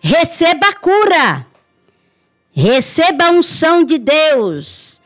receba a cura. Receba a unção de Deus.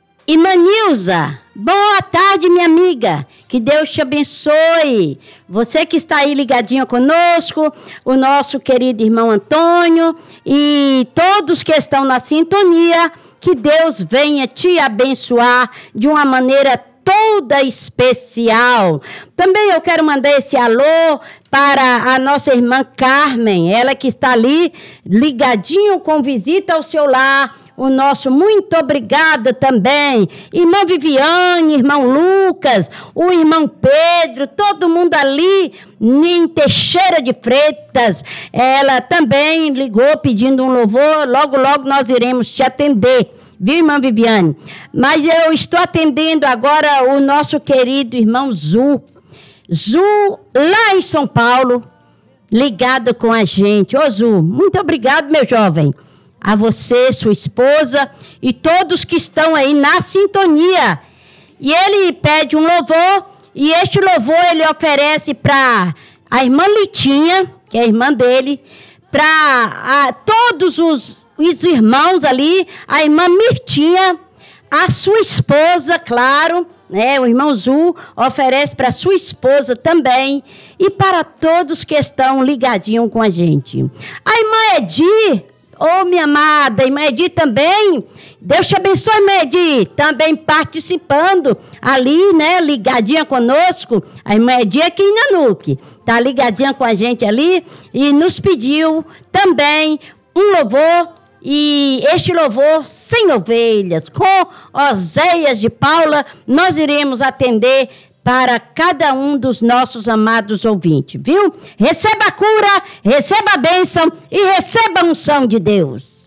Imanilza, boa tarde, minha amiga. Que Deus te abençoe. Você que está aí ligadinho conosco, o nosso querido irmão Antônio e todos que estão na sintonia, que Deus venha te abençoar de uma maneira toda especial. Também eu quero mandar esse alô para a nossa irmã Carmen, ela que está ali ligadinho com visita ao seu lar. O nosso muito obrigada também. Irmã Viviane, irmão Lucas, o irmão Pedro, todo mundo ali em Teixeira de Freitas. Ela também ligou pedindo um louvor. Logo, logo nós iremos te atender. Viu, irmã Viviane? Mas eu estou atendendo agora o nosso querido irmão Zu. Zu, lá em São Paulo, ligado com a gente. Ô, Zu, muito obrigado, meu jovem. A você, sua esposa e todos que estão aí na sintonia. E ele pede um louvor, e este louvor ele oferece para a irmã Litinha, que é a irmã dele, para todos os irmãos ali, a irmã Mirtinha, a sua esposa, claro, né? O irmão Zu oferece para sua esposa também e para todos que estão ligadinhos com a gente. A irmã Edi, minha amada, irmã Edi também, Deus te abençoe, irmã Edi, também participando ali, né, ligadinha conosco, a irmã Edi aqui em Nanuque, tá ligadinha com a gente ali e nos pediu também um louvor, e este louvor, 100 ovelhas, com Oséias de Paula, nós iremos atender para cada um dos nossos amados ouvintes, viu? Receba a cura, receba a bênção e receba a unção de Deus.